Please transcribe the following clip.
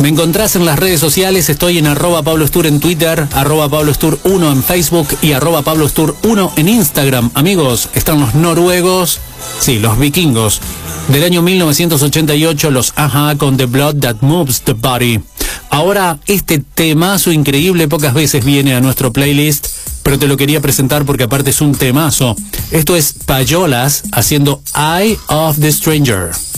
Me encontrás en las redes sociales, estoy en @PabloStur en Twitter, @PabloStur1 en Facebook y @PabloStur1 en Instagram. Amigos, están los noruegos, sí, los vikingos, del año 1988, los A-ha con The Blood That Moves the Body. Ahora, este temazo increíble pocas veces viene a nuestro playlist, pero te lo quería presentar porque aparte es un temazo. Esto es Payolas haciendo Eye of the Stranger.